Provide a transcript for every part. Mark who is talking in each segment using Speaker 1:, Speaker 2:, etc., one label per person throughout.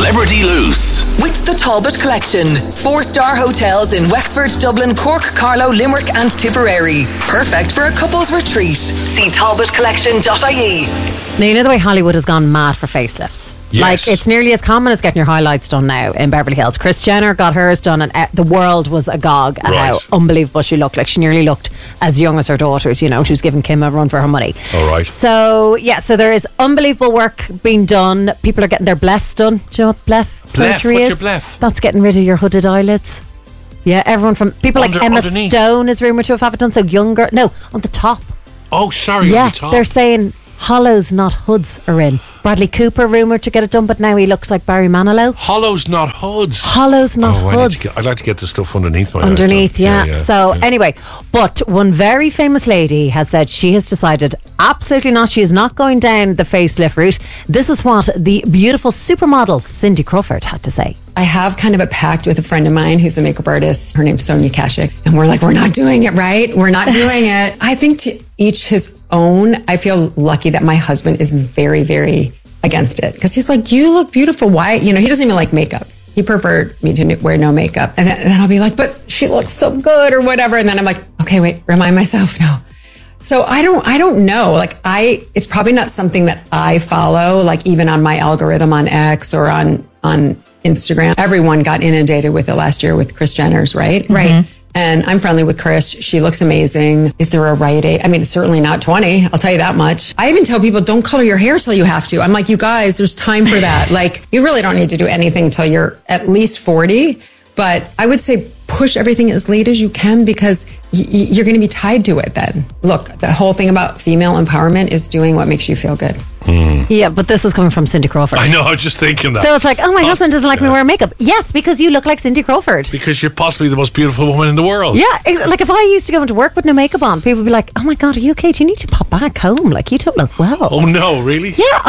Speaker 1: Celebrity Loose.
Speaker 2: With the Talbot Collection. 4-star hotels in Wexford, Dublin, Cork, Carlow, Limerick and Tipperary. Perfect for a couple's retreat. See talbotcollection.ie.
Speaker 3: Now, you know the way Hollywood has gone mad for facelifts?
Speaker 1: Yes.
Speaker 3: Like, it's nearly as common as getting your highlights done now in Beverly Hills. Kris Jenner got hers done and the world was agog at how unbelievable she looked. Like, she nearly looked as young as her daughters, you know. She was giving Kim a run for her money.
Speaker 1: All right.
Speaker 3: So there is unbelievable work being done. People are getting their blephs done. Do you know what bleph surgery
Speaker 1: What's
Speaker 3: is?
Speaker 1: your bleph?
Speaker 3: That's getting rid of your hooded eyelids. Yeah, everyone from... People like Emma
Speaker 1: underneath.
Speaker 3: Stone is rumoured to have had it done. So younger... No, on the top.
Speaker 1: Oh, sorry,
Speaker 3: Yeah,
Speaker 1: on the top.
Speaker 3: they're saying hollows, not hoods, are in. Bradley Cooper rumoured to get it done, but now he looks like Barry Manilow.
Speaker 1: Hollows, not hoods.
Speaker 3: Hollows, not hoods.
Speaker 1: I'd like to get the stuff underneath my eyes
Speaker 3: Underneath,
Speaker 1: done.
Speaker 3: yeah. Anyway, but one very famous lady has said she has decided absolutely not. She is not going down the facelift route. This is what the beautiful supermodel Cindy Crawford had to say.
Speaker 4: I have kind of a pact with a friend of mine who's a makeup artist. Her name's Sonia Kashik. And we're like, we're not doing it, right? We're not doing it. I think to each his own. I feel lucky that my husband is very, very against it. Because he's like, you look beautiful. Why? You know, he doesn't even like makeup. He preferred me to wear no makeup. And then I'll be like, but she looks so good or whatever. And then I'm like, okay, wait, remind myself, no. So I don't know. Like it's probably not something that I follow, like even on my algorithm on X or on Instagram. Everyone got inundated with it last year with Kris Jenner's, right?
Speaker 3: Right. Mm-hmm.
Speaker 4: And I'm friendly with Kris. She looks amazing. Is there a right age? I mean, it's certainly not 20. I'll tell you that much. I even tell people, don't color your hair till you have to. I'm like, you guys, there's time for that. Like, you really don't need to do anything till you're at least 40. But I would say push everything as late as you can because you're going to be tied to it then. Look, the whole thing about female empowerment is doing what makes you feel good.
Speaker 3: Yeah, but this is coming from Cindy Crawford.
Speaker 1: I know, I was just thinking that.
Speaker 3: So it's like, oh, my husband doesn't like me wearing makeup. Yes, because you look like Cindy Crawford.
Speaker 1: Because you're possibly the most beautiful woman in the world.
Speaker 3: Yeah, like if I used to go into work with no makeup on, people would be like, oh my God, are you okay? Do you need to pop back home? Like, you don't look well.
Speaker 1: Oh no, really?
Speaker 3: Yeah,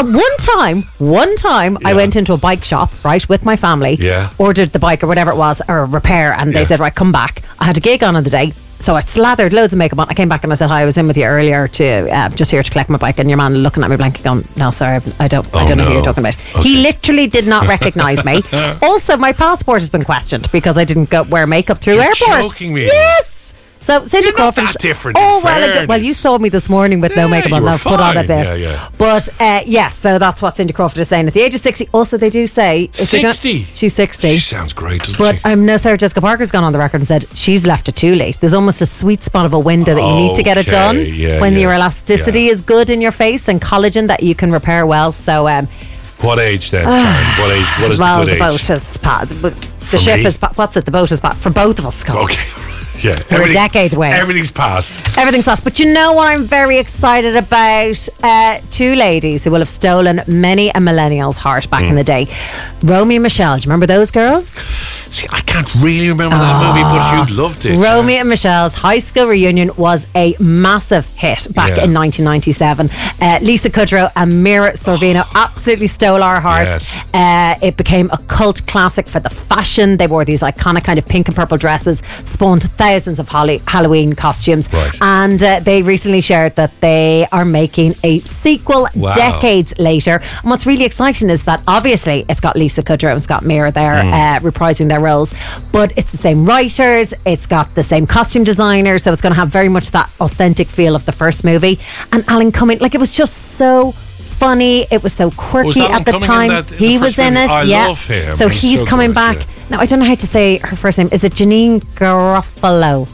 Speaker 3: one time I went into a bike shop, right, with my family, ordered the bike or whatever it was, or repair, and they said, right, come back. I had a gig on the day. So I slathered loads of makeup on. I came back and I said, hi, I was in with you earlier to just here to collect my bike. And your man looking at me blankly going, no, sorry, I don't know who you're talking about. Okay. He literally did not recognise me. Also, my passport has been questioned because I didn't wear makeup through airport.
Speaker 1: You're joking me.
Speaker 3: Yes. So Cindy Crawford.
Speaker 1: Not that different.
Speaker 3: Oh, well, you saw me this morning with no makeup on. I've put on a bit.
Speaker 1: Yeah.
Speaker 3: But yes, so that's what Cindy Crawford is saying. At the age of 60, also they do say
Speaker 1: 60.
Speaker 3: She's 60.
Speaker 1: She sounds great, doesn't
Speaker 3: but
Speaker 1: she?
Speaker 3: I know Sarah Jessica Parker's gone on the record and said she's left it too late. There's almost a sweet spot of a window that you need to get it done when your elasticity is good in your face and collagen that you can repair well. So
Speaker 1: what age then, Karen? What is the good age?
Speaker 3: Boat is the ship is the boat is for both of us, Scott.
Speaker 1: Okay. Yeah,
Speaker 3: we're a decade away.
Speaker 1: Everything's passed.
Speaker 3: But you know what I'm very excited about? Two ladies who will have stolen many a millennial's heart back in the day. Romeo and Michelle, do you remember those girls?
Speaker 1: See, I can't really remember that movie, but you loved it.
Speaker 3: Romeo and Michelle's high school reunion was a massive hit back in 1997. Lisa Kudrow and Mira Sorvino absolutely stole our hearts. Yes. It became a cult classic for the fashion. They wore these iconic kind of pink and purple dresses, spawned thousands of Halloween costumes.
Speaker 1: Right.
Speaker 3: And they recently shared that they are making a sequel decades later. And what's really exciting is that obviously it's got Lisa Kudrow and it's got Mira there reprising their roles, but it's the same writers, it's got the same costume designers, so it's going to have very much that authentic feel of the first movie. And Alan Cumming, like, it was just so funny, it was so quirky at the time. He was in it.
Speaker 1: Love him.
Speaker 3: So he's coming back. Now I don't know how to say her first name. Is it Janine Garofalo?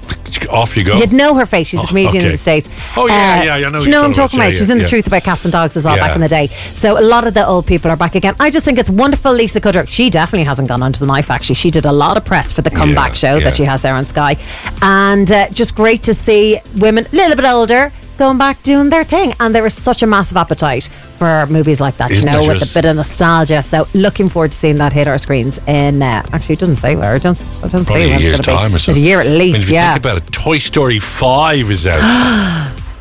Speaker 1: Off you go.
Speaker 3: You'd know her face. She's a comedian in the States.
Speaker 1: Oh yeah, I know.
Speaker 3: Do you know what I'm talking about? She was in The Truth About Cats and Dogs as well back in the day. So a lot of the old people are back again. I just think it's wonderful. Lisa Kudrow, she definitely hasn't gone under the knife, actually. She did a lot of press for the comeback show that she has there on Sky. And just great to see women a little bit older going back doing their thing, and there is such a massive appetite for movies like that, with a bit of nostalgia. So looking forward to seeing that hit our screens in actually it doesn't say where, it doesn't say
Speaker 1: a year's time or so.
Speaker 3: A year at least.
Speaker 1: If you think about it, Toy Story 5 is out.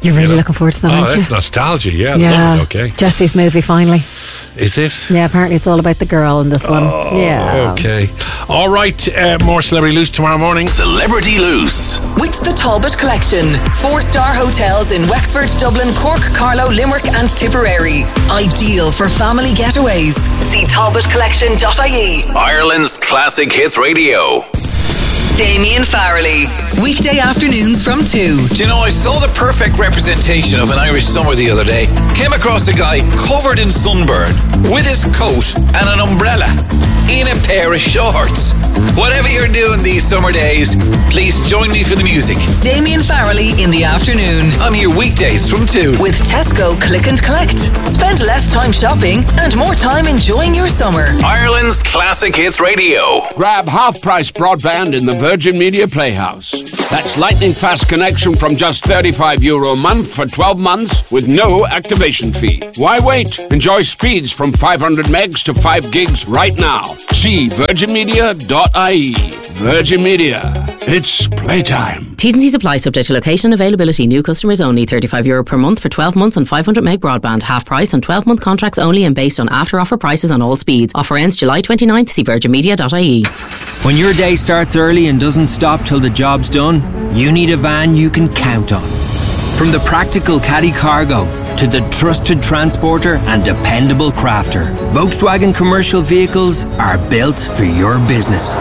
Speaker 3: You're really looking forward to that, aren't you?
Speaker 1: That's nostalgia, yeah. Love it, okay.
Speaker 3: Jesse's movie, finally.
Speaker 1: Is it?
Speaker 3: Yeah, apparently it's all about the girl in this one. Yeah.
Speaker 1: Okay. All right, more Celebrity Loose tomorrow morning.
Speaker 5: Celebrity Loose.
Speaker 2: With the Talbot Collection. 4-star hotels in Wexford, Dublin, Cork, Carlow, Limerick and Tipperary. Ideal for family getaways. See talbotcollection.ie.
Speaker 5: Ireland's Classic Hits Radio.
Speaker 2: Damien Farrelly. Weekday afternoons from 2.
Speaker 5: Do you know, I saw the perfect representation of an Irish summer the other day. Came across a guy covered in sunburn with his coat and an umbrella in a pair of shorts. Whatever you're doing these summer days, please join me for the music.
Speaker 2: Damien Farrelly in the afternoon.
Speaker 5: I'm here weekdays from 2.
Speaker 2: With Tesco Click and Collect. Spend less time shopping and more time enjoying your summer.
Speaker 5: Ireland's Classic Hits Radio.
Speaker 6: Grab half-price broadband in the Virgin Media Playhouse. That's lightning fast connection from just €35 a month for 12 months with no activation fee. Why wait? Enjoy speeds from 500 megs to 5 gigs right now. See virginmedia.ie. Virgin Media. It's playtime.
Speaker 7: T's and C's apply, subject to location, availability. New customers only. €35 per month for 12 months on 500 meg broadband. Half price on 12-month contracts only and based on after-offer prices on all speeds. Offer ends July 29th. See virginmedia.ie.
Speaker 8: When your day starts early and doesn't stop till the job's done, you need a van you can count on. From the practical caddy cargo to the trusted transporter and dependable crafter, Volkswagen commercial vehicles are built for your business.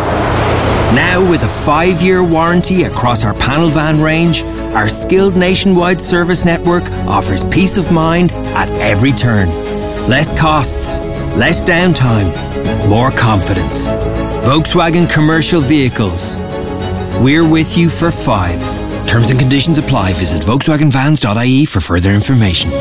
Speaker 8: Now with a 5-year warranty across our panel van range, our skilled nationwide service network offers peace of mind at every turn. Less costs, less downtime, more confidence. Volkswagen commercial vehicles. We're with you for 5. Terms and conditions apply. Visit VolkswagenVans.ie for further information.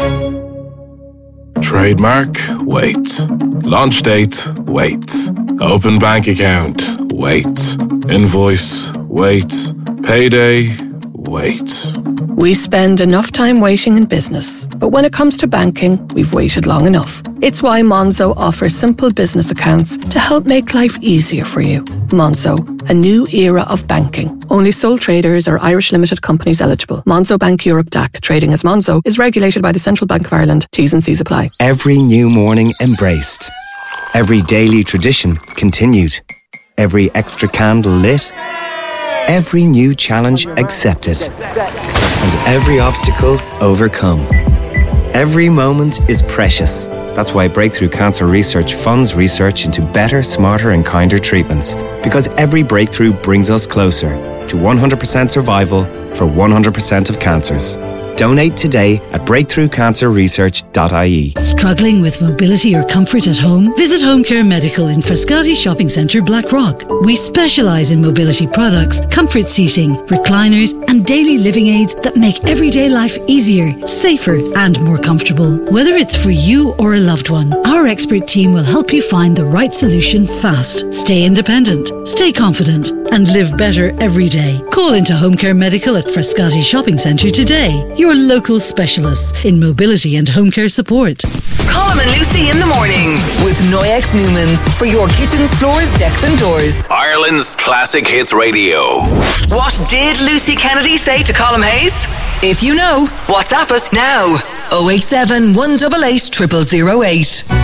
Speaker 9: Trademark, wait. Launch date, wait. Open bank account, wait. Invoice, wait. Payday, wait.
Speaker 10: We spend enough time waiting in business, but when it comes to banking, we've waited long enough. It's why Monzo offers simple business accounts to help make life easier for you. Monzo, a new era of banking. Only sole traders or Irish limited companies eligible. Monzo Bank Europe DAC, trading as Monzo, is regulated by the Central Bank of Ireland. T's and C's apply.
Speaker 11: Every new morning embraced. Every daily tradition continued. Every extra candle lit. Every new challenge accepted. And every obstacle overcome. Every moment is precious. That's why Breakthrough Cancer Research funds research into better, smarter and kinder treatments. Because every breakthrough brings us closer to 100% survival for 100% of cancers. Donate today at breakthroughcancerresearch.ie.
Speaker 12: Struggling with mobility or comfort at home? Visit Home Care Medical in Frascati Shopping Centre, Blackrock. We specialise in mobility products, comfort seating, recliners and daily living aids that make everyday life easier, safer and more comfortable. Whether it's for you or a loved one, our expert team will help you find the right solution fast. Stay independent, stay confident and live better every day. Call into Home Care Medical at Frascati Shopping Centre today. Your local specialists in mobility and home care support.
Speaker 2: Colm and Lucy in the morning with Noyex Newmans for your kitchens, floors, decks and doors.
Speaker 5: Ireland's Classic Hits Radio.
Speaker 2: What did Lucy Kennedy say to Colm Hayes? If you know, WhatsApp us now. 087 188 0008.